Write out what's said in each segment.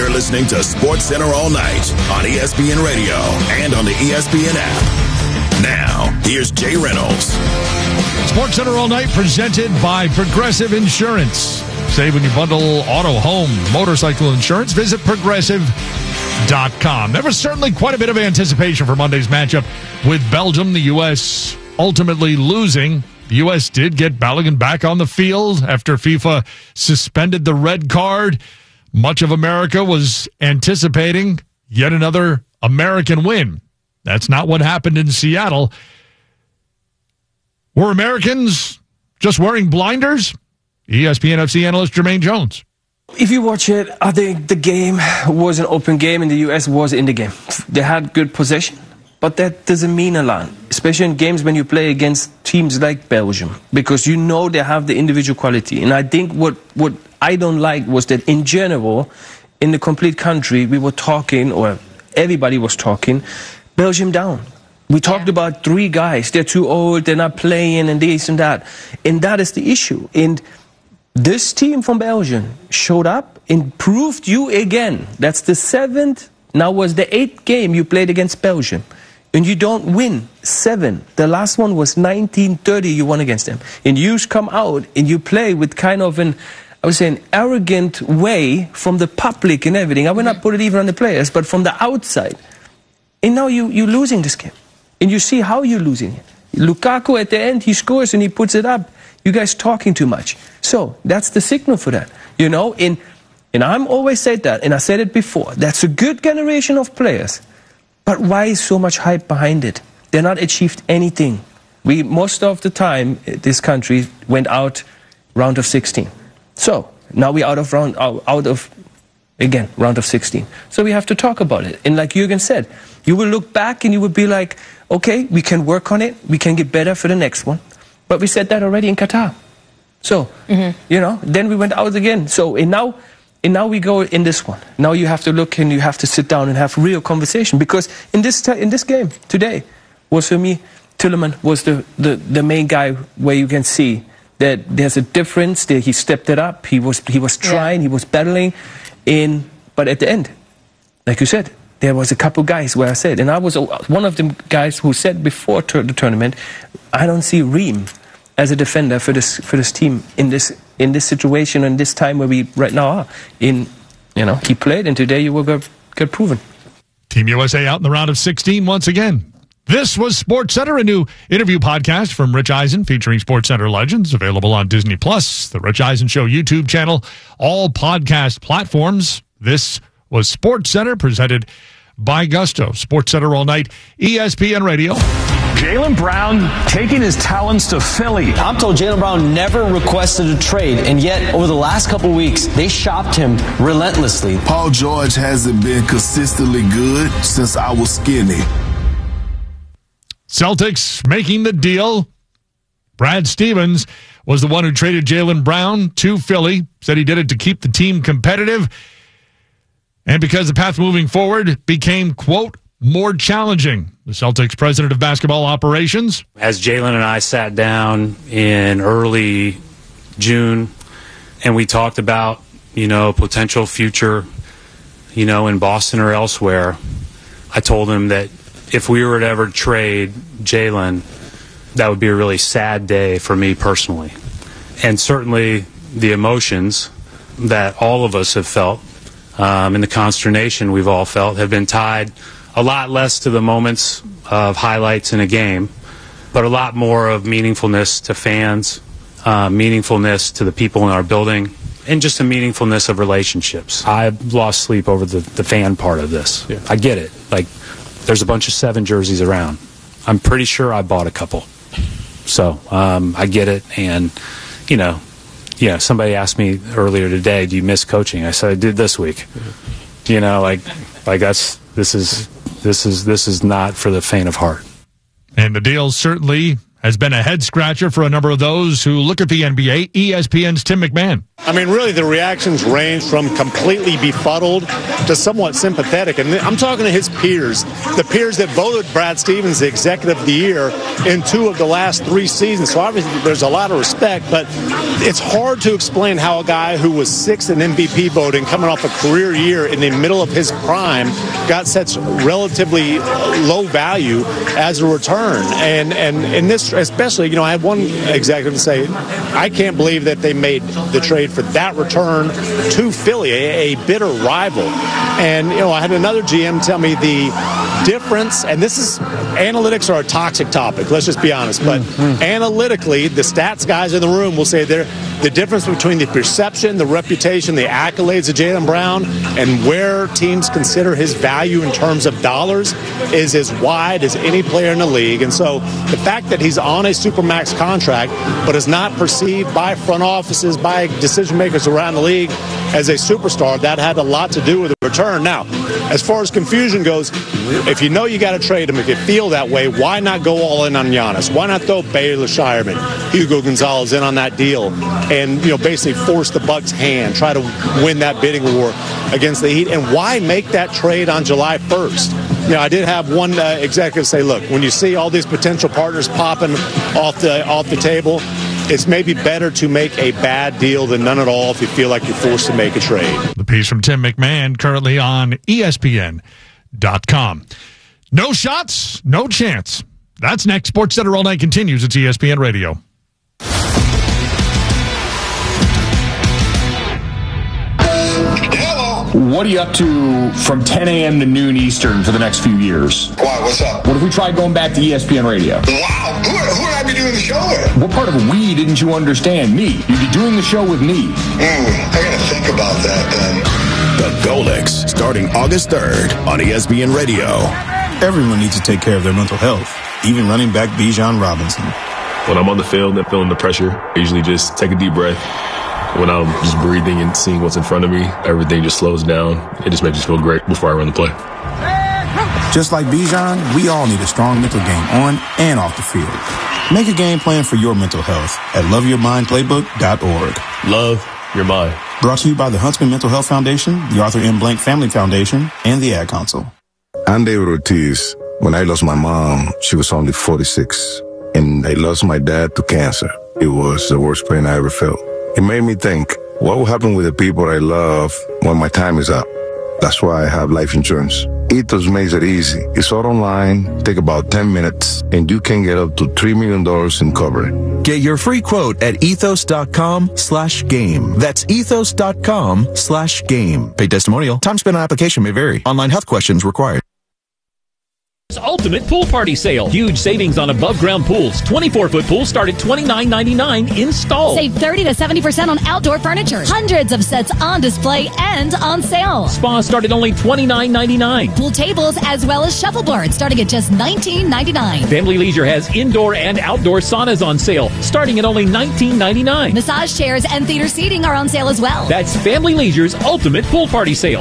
You're listening to Sports Center all night on ESPN Radio and on the ESPN app. Now, here's Jay Reynolds. Sports Center all night presented by Progressive Insurance. Save when you bundle auto, home, motorcycle insurance. Visit Progressive.com. There was certainly quite a bit of anticipation for Monday's matchup with Belgium. The U.S. ultimately losing. The U.S. did get Balogun back on the field after FIFA suspended the red card. Much of America was anticipating yet another American win. That's not what happened in Seattle. Were Americans just wearing blinders? ESPN FC analyst Jermaine Jones. If you watch it, I think the game was an open game and the U.S. was in the game. They had good possession, but that doesn't mean a lot, especially in games when you play against teams like Belgium, because you know they have the individual quality. And I think what I don't like was that in general, in the complete country, we were talking, or everybody was talking, Belgium down. We talked about three guys. They're too old, they're not playing, and this and that. And that is the issue. And this team from Belgium showed up and proved you again. That's the 7th, now was the 8th game you played against Belgium. And you don't win 7. The last one was 1930 you won against them. And you come out and you play with kind of an arrogant way from the public and everything. I will not put it even on the players, but from the outside. And now you're losing this game. And you see how you're losing it. Lukaku at the end, he scores and he puts it up. You guys talking too much. So that's the signal for that. You know, and I'm always said that, and I said it before. That's a good generation of players. But why is so much hype behind it? They're not achieved anything. We, most of the time, this country went out round of 16. So now we're out of round of 16. So we have to talk about it. And like Jürgen said, you will look back and you will be like, okay, we can work on it. We can get better for the next one. But we said that already in Qatar. So, you know, then we went out again. So, and now we go in this one. Now you have to look and you have to sit down and have real conversation. Because in this game today was, for me, Tielemans was the main guy where you can see that there's a difference. That he stepped it up. He was trying. He was battling. But at the end, like you said, there was a couple guys where I said, and I was one of the guys who said before the tournament, I don't see Ream as a defender for this team in this situation and this time where we right now are. He played, and today you will get proven. Team USA out in the round of 16 once again. This was Sports Center, a new interview podcast from Rich Eisen featuring Sports Center legends, available on Disney+, the Rich Eisen Show YouTube channel, all podcast platforms. This was Sports Center, presented by Gusto. Sports Center all night, ESPN Radio. Jaylen Brown taking his talents to Philly. I'm told Jaylen Brown never requested a trade, and yet over the last couple weeks, they shopped him relentlessly. Paul George hasn't been consistently good since I was skinny. Celtics making the deal. Brad Stevens was the one who traded Jaylen Brown to Philly, said he did it to keep the team competitive, and because the path moving forward became, quote, more challenging. The Celtics president of basketball operations. As Jaylen and I sat down in early June and we talked about, potential future, in Boston or elsewhere, I told him that if we were to ever trade Jaylen, that would be a really sad day for me personally. And certainly the emotions that all of us have felt and the consternation we've all felt have been tied a lot less to the moments of highlights in a game, but a lot more of meaningfulness to fans, meaningfulness to the people in our building, and just a meaningfulness of relationships. I've lost sleep over the fan part of this. Yeah. I get it. Like, there's a bunch of 7 jerseys around. I'm pretty sure I bought a couple. So I get it. And, somebody asked me earlier today, do you miss coaching? I said, I did this week. This is not for the faint of heart. And the deal certainly has been a head-scratcher for a number of those who look at the NBA. ESPN's Tim McMahon. I mean, really, the reactions range from completely befuddled to somewhat sympathetic. And I'm talking to his peers, the peers that voted Brad Stevens the Executive of the Year in 2 of the last 3 seasons. So obviously there's a lot of respect, but it's hard to explain how a guy who was 6th in MVP voting, coming off a career year in the middle of his prime, got such relatively low value as a return. And in this, especially, I had one executive say, I can't believe that they made the trade for that return to Philly, a bitter rival. And, I had another GM tell me the difference, and analytics are a toxic topic, let's just be honest, but analytically, the stats guys in the room will say the difference between the perception, the reputation, the accolades of Jaylen Brown and where teams consider his value in terms of dollars is as wide as any player in the league. And so the fact that he's on a Supermax contract but is not perceived by front offices, by decision makers around the league as a superstar, that had a lot to do with the return. Now, as far as confusion goes, if you know you got to trade him, if you feel that way, why not go all in on Giannis? Why not throw Baylor Shireman, Hugo Gonzalez in on that deal and, basically force the Bucks' hand, try to win that bidding war against the Heat? And why make that trade on July 1st? I did have one executive say, look, when you see all these potential partners popping off the table, it's maybe better to make a bad deal than none at all if you feel like you're forced to make a trade. The piece from Tim McMahon, currently on ESPN.com. No shots, no chance. That's next. SportsCenter All Night continues. It's ESPN Radio. What are you up to from 10 a.m. to noon Eastern for the next few years? Why? What's up? What if we tried going back to ESPN Radio? Wow. Who would I be doing the show with? What part of we didn't you understand? Me. You'd be doing the show with me. I gotta think about that then. The Golix, starting August 3rd on ESPN Radio. Everyone needs to take care of their mental health, even running back Bijan Robinson. When I'm on the field and feeling the pressure, I usually just take a deep breath. When I'm just breathing and seeing what's in front of me, everything just slows down. It just makes me feel great before I run the play. Just like Bijan, we all need a strong mental game on and off the field. Make a game plan for your mental health at loveyourmindplaybook.org. Love your mind. Brought to you by the Huntsman Mental Health Foundation, the Arthur M. Blank Family Foundation, and the Ad Council. I'm David Ortiz. When I lost my mom, she was only 46. And I lost my dad to cancer. It was the worst pain I ever felt. It made me think, what will happen with the people I love when my time is up? That's why I have life insurance. Ethos makes it easy. It's all online, take about 10 minutes, and you can get up to $3 million in coverage. Get your free quote at ethos.com/game. That's ethos.com/game. Paid testimonial. Time spent on application may vary. Online health questions required. Ultimate Pool Party Sale. Huge savings on above ground pools. 24-foot pools start at $29.99 installed. Save 30 to 70% on outdoor furniture. Hundreds of sets on display and on sale. Spas start at only $29.99. Pool tables as well as shuffleboards starting at just $19.99. Family Leisure has indoor and outdoor saunas on sale starting at only $19.99. Massage chairs and theater seating are on sale as well. That's Family Leisure's Ultimate Pool Party Sale.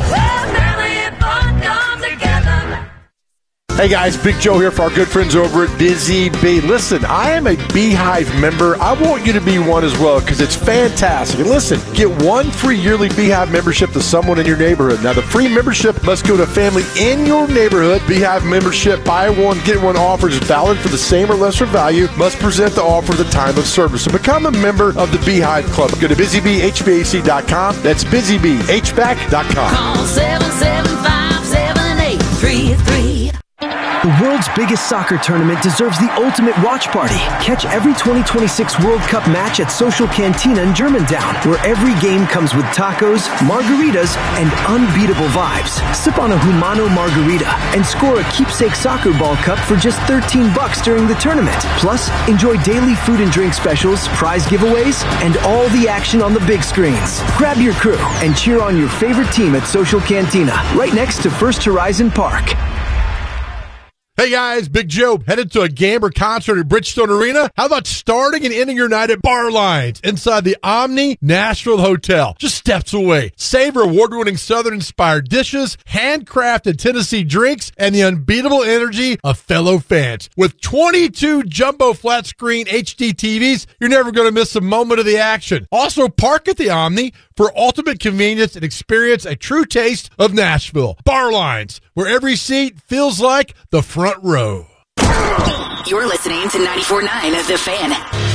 Hey guys, Big Joe here for our good friends over at Busy Bee. Listen, I am a Beehive member. I want you to be one as well because it's fantastic. And listen, get one free yearly Beehive membership to someone in your neighborhood. Now, the free membership must go to a family in your neighborhood. Beehive membership, buy one, get one offer is valid for the same or lesser value. Must present the offer at the time of service. So become a member of the Beehive Club. Go to busybeehvac.com. That's busybeehvac.com. Call 775-7833. The world's biggest soccer tournament deserves the ultimate watch party. Catch every 2026 World Cup match at Social Cantina in Germantown, where every game comes with tacos, margaritas, and unbeatable vibes. Sip on a Humano margarita and score a keepsake soccer ball cup for just $13 during the tournament. Plus, enjoy daily food and drink specials, prize giveaways, and all the action on the big screens. Grab your crew and cheer on your favorite team at Social Cantina, right next to First Horizon Park. Hey guys, Big Joe, headed to a game or concert at Bridgestone Arena? How about starting and ending your night at Bar Lines inside the Omni Nashville Hotel, just steps away? Savor award-winning Southern-inspired dishes, handcrafted Tennessee drinks, and the unbeatable energy of fellow fans. With 22 jumbo flat-screen HD TVs, you're never going to miss a moment of the action. Also, park at the Omni for ultimate convenience and experience a true taste of Nashville. Bar Lines, where every seat feels like the front row. You're listening to 94.9 The Fan.